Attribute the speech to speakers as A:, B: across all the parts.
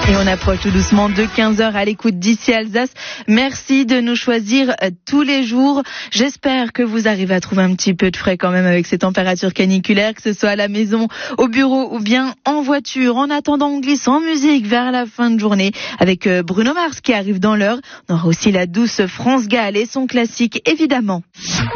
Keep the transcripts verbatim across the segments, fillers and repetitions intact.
A: Et on approche tout doucement de quinze heures à l'écoute d'Ici Alsace. Merci de nous choisir tous les jours. J'espère que vous arrivez à trouver un petit peu de frais quand même avec ces températures caniculaires, que ce soit à la maison, au bureau ou bien en voiture. En attendant, on glisse en musique vers la fin de journée avec Bruno Mars qui arrive dans l'heure. On aura aussi la douce France Gall et son classique évidemment.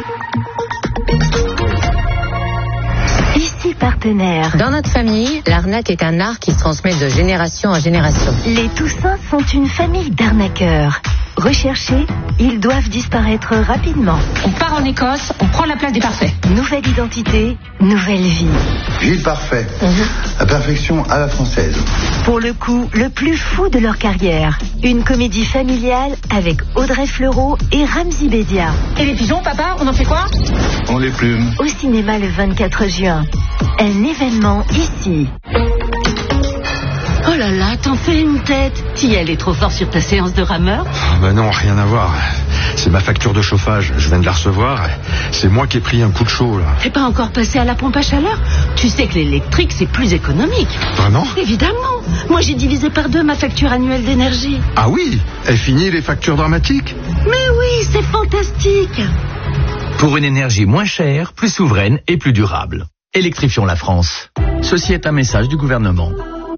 B: Ici Partenaire.
C: Dans notre famille, l'arnaque est un art qui se transmet de génération en génération.
B: Les Toussins sont une famille d'arnaqueurs. Recherchés, ils doivent disparaître rapidement.
D: On part en Écosse, on prend la place des parfaits.
B: Nouvelle identité, nouvelle vie.
E: Gilles Parfait, mmh. La perfection à la française.
B: Pour le coup, le plus fou de leur carrière. Une comédie familiale avec Audrey Fleurot et Ramzy Bedia.
D: Et les pigeons, papa, on en fait quoi?
E: On les plume.
B: Au cinéma le vingt-quatre juin. Un événement ici.
F: Oh là là, t'en fais une tête. T'y allais trop fort sur ta séance de rameur?
G: Bah non, rien à voir. C'est ma facture de chauffage, je viens de la recevoir. C'est moi qui ai pris un coup de chaud là.
F: T'es pas encore passé à la pompe à chaleur? Tu sais que l'électrique c'est plus économique.
G: Vraiment?
F: Évidemment. Moi j'ai divisé par deux ma facture annuelle d'énergie.
G: Ah oui? Est fini les factures dramatiques?
F: Mais oui, c'est fantastique.
H: Pour une énergie moins chère, plus souveraine et plus durable. Électrifions la France. Ceci est un message du gouvernement.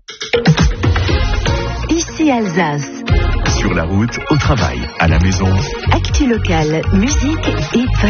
B: Ici Alsace.
I: Sur la route, au travail, à la maison.
B: Actu locale, musique et